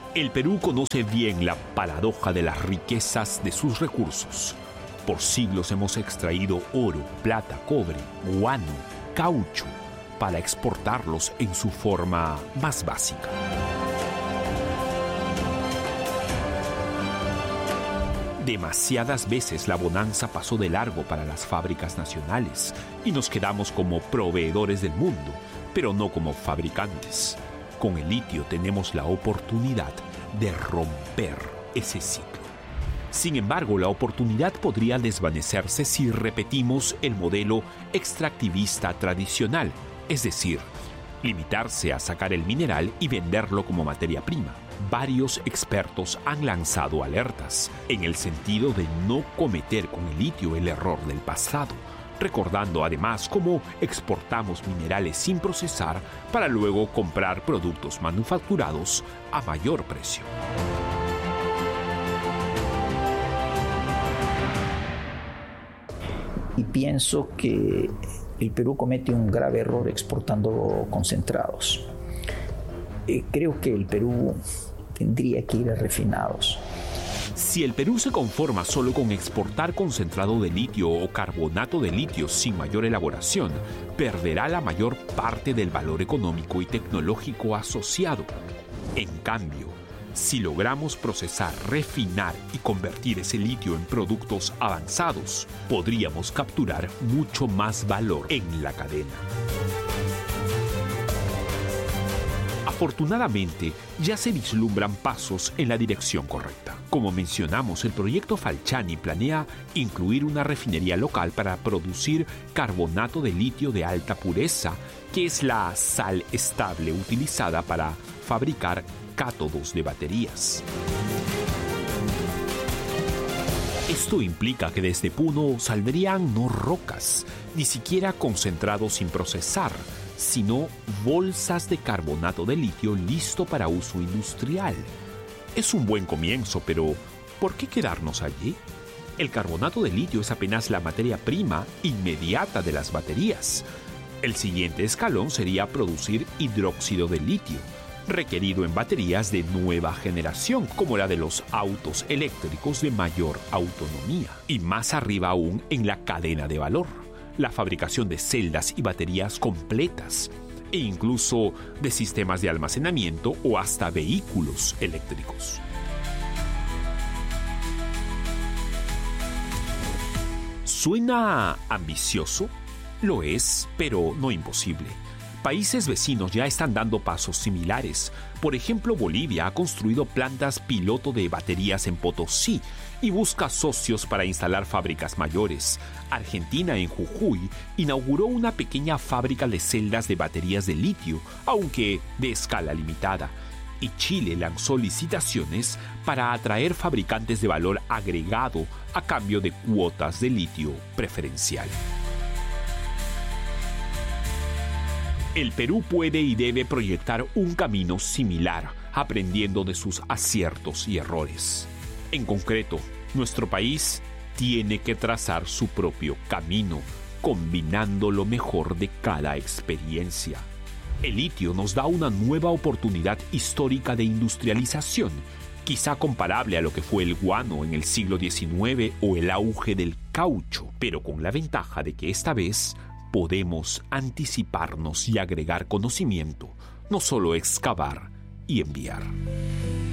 El Perú conoce bien la paradoja de las riquezas de sus recursos. Por siglos hemos extraído oro, plata, cobre, guano, caucho, para exportarlos en su forma más básica. Demasiadas veces la bonanza pasó de largo para las fábricas nacionales y nos quedamos como proveedores del mundo, pero no como fabricantes. Con el litio tenemos la oportunidad de romper ese ciclo. Sin embargo, la oportunidad podría desvanecerse si repetimos el modelo extractivista tradicional, es decir, limitarse a sacar el mineral y venderlo como materia prima. Varios expertos han lanzado alertas en el sentido de no cometer con el litio el error del pasado, recordando además cómo exportamos minerales sin procesar para luego comprar productos manufacturados a mayor precio. Y pienso que el Perú comete un grave error exportando concentrados. Creo que el Perú tendría que ir a refinados. Si el Perú se conforma solo con exportar concentrado de litio o carbonato de litio sin mayor elaboración, perderá la mayor parte del valor económico y tecnológico asociado. En cambio, si logramos procesar, refinar y convertir ese litio en productos avanzados, podríamos capturar mucho más valor en la cadena. Afortunadamente, ya se vislumbran pasos en la dirección correcta. Como mencionamos, el proyecto Falciani planea incluir una refinería local para producir carbonato de litio de alta pureza, que es la sal estable utilizada para fabricar cátodos de baterías. Esto implica que desde Puno saldrían no rocas, ni siquiera concentrados sin procesar, sino bolsas de carbonato de litio listo para uso industrial. Es un buen comienzo, pero ¿por qué quedarnos allí? El carbonato de litio es apenas la materia prima inmediata de las baterías. El siguiente escalón sería producir hidróxido de litio, requerido en baterías de nueva generación, como la de los autos eléctricos de mayor autonomía. Y más arriba aún en la cadena de valor, la fabricación de celdas y baterías completas, e incluso de sistemas de almacenamiento o hasta vehículos eléctricos. ¿Suena ambicioso? Lo es, pero no imposible. Países vecinos ya están dando pasos similares. Por ejemplo, Bolivia ha construido plantas piloto de baterías en Potosí y busca socios para instalar fábricas mayores. Argentina, en Jujuy, inauguró una pequeña fábrica de celdas de baterías de litio, aunque de escala limitada. Y Chile lanzó licitaciones para atraer fabricantes de valor agregado a cambio de cuotas de litio preferencial. El Perú puede y debe proyectar un camino similar, aprendiendo de sus aciertos y errores. En concreto, nuestro país tiene que trazar su propio camino, combinando lo mejor de cada experiencia. El litio nos da una nueva oportunidad histórica de industrialización, quizá comparable a lo que fue el guano en el siglo XIX o el auge del caucho, pero con la ventaja de que esta vez podemos anticiparnos y agregar conocimiento, no solo excavar y enviar.